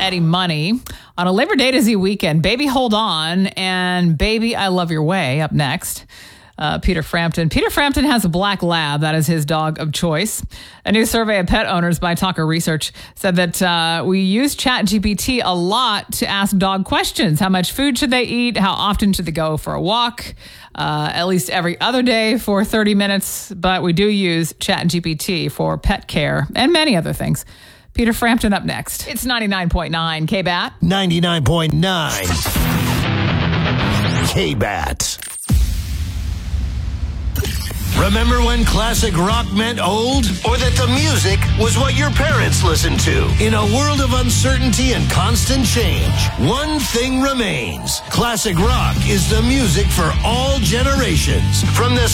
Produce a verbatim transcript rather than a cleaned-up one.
Eddie Money on a Labor Day to Z weekend. Baby, Hold On and Baby, I Love Your Way up next. Uh, Peter Frampton. Peter Frampton has a black lab. That is his dog of choice. A new survey of pet owners by Talker Research said that uh, we use ChatGPT a lot to ask dog questions. How much food should they eat? How often should they go for a walk? Uh, at least every other day for thirty minutes. But we do use ChatGPT for pet care and many other things. Peter Frampton up next. It's ninety-nine point nine K B A T. ninety-nine point nine K B A T. Remember when classic rock meant old? Or that the music was what your parents listened to? In a world of uncertainty and constant change, one thing remains. Classic rock is the music for all generations. From the